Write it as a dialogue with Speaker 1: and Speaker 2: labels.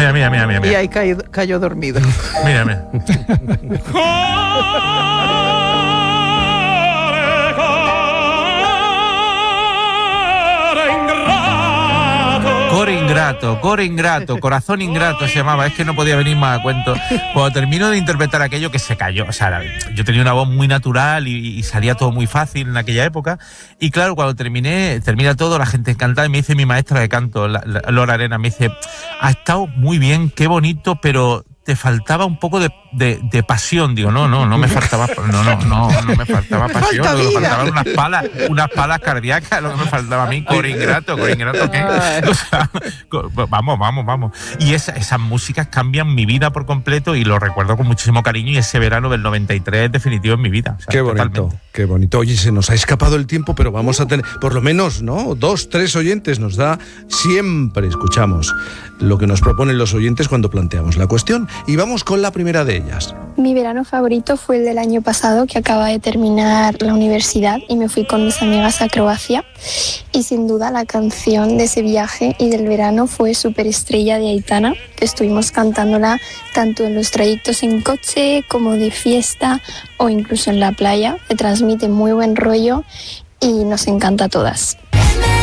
Speaker 1: Mira. Y ahí cayó dormido.
Speaker 2: Mira. Core ingrato, corazón ingrato se llamaba, es que no podía venir más a cuento. Cuando termino de interpretar aquello, que se cayó, o sea, yo tenía una voz muy natural y salía todo muy fácil en aquella época, y claro, cuando termina todo, la gente encantada, y me dice mi maestra de canto, Lora Arena, me dice, ha estado muy bien, qué bonito, pero te faltaba un poco de pasión. Digo, no me faltaba, no me faltaba pasión, lo que me faltaban unas palas cardíacas, lo que me faltaba a mí, core ingrato, ¿qué? O sea, vamos. Y esas músicas cambian mi vida por completo y lo recuerdo con muchísimo cariño, y ese verano del 93 es definitivo en mi vida. O sea,
Speaker 3: qué bonito,
Speaker 2: totalmente.
Speaker 3: Qué bonito. Oye, se nos ha escapado el tiempo, pero vamos a tener, por lo menos, ¿no? 2, 3 oyentes nos da. Siempre escuchamos lo que nos proponen los oyentes cuando planteamos la cuestión. Y vamos con la primera de ellas.
Speaker 4: Mi verano favorito fue el del año pasado, que acaba de terminar la universidad y me fui con mis amigas a Croacia. Y sin duda la canción de ese viaje y del verano fue Superestrella de Aitana, que estuvimos cantándola tanto en los trayectos en coche como de fiesta o incluso en la playa. Me transmite muy buen rollo y nos encanta a todas.